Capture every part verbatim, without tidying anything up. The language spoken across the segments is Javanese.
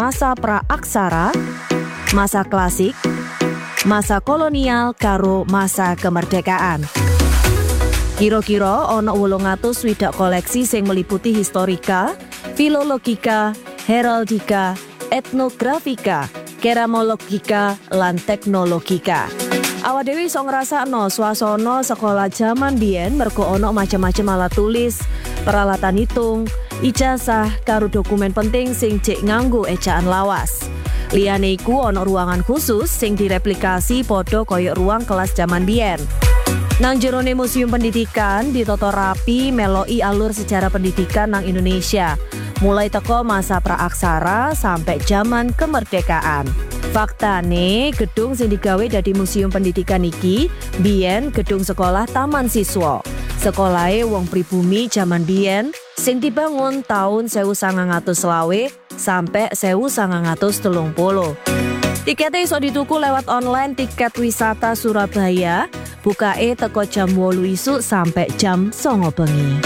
masa pra-aksara, masa klasik, masa kolonial karo masa kemerdekaan. Kira-kira ana wolung atus swidak koleksi sing meliputi historika, filologika, heraldika, etnografika, keramologika, lan teknologika. Awak dhewe iso ngrasakno swasana sekolah jaman biyen mergo ana macam-macam alat tulis, peralatan hitung, ijazah karo dokumen penting sing jek nganggo ejaan lawas. Liyane iku ana ruangan khusus sing direplikasi padha kaya ruang kelas jaman biyen. Nang jerone Museum Pendidikan ditata rapi meloki alur sejarah pendidikan nang Indonesia, mulai teko masa pra-aksara sampai zaman kemerdekaan. Faktane, gedung sing digawe dadi Museum Pendidikan iki biyen gedung sekolah taman siswa. Sekolahe wong pribumi jaman biyen sing dibangun taun seribu sembilan ratus selawe sampai seribu sembilan ratus telung puluh. Tiketnya iso dituku lewat online tiket wisata Surabaya, bukae teko jam wolu isuk sampai jam songo bengi.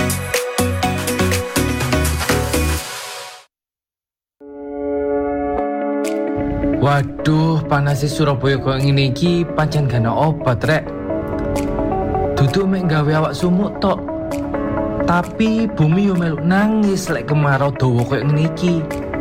Waduh, panase Surabaya kok ngene iki pancen gana obat rek. Duduk mek gawe awak sumuk tok. Tapi bumi yo meluk nangis lek kemarau dawa koyo ngene iki.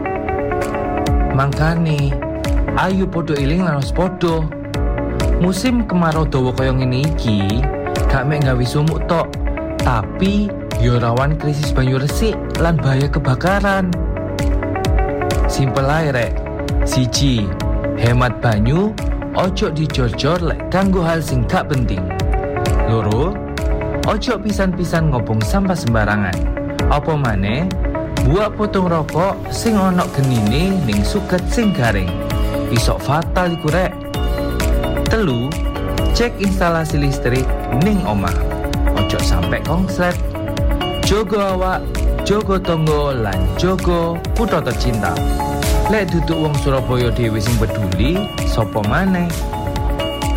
Mangkane ayo podo eling lan podo. Musim kemarau dawa koyo ngene iki gak mek gawe sumuk tok, tapi yo rawan krisis banyu resik lan bahaya kebakaran. Simpel ae rek. Siji, hemat banyu, ojo dijor-jor lek kanggo hal sing gak penting. Loro, ojo pisan-pisan ngobong sampah sembarangan. Apa maneh, buak potong rokok sing ono genine ning suket sing garing. Isok fatal iku rek. Telu, cek instalasi listrik ning omah. Ojo sampe konslet. Jogo awak, jogo tonggo lan jogo kutha tercinta. Lek duduk wong Surabaya dhewe sing peduli, sapa maneh?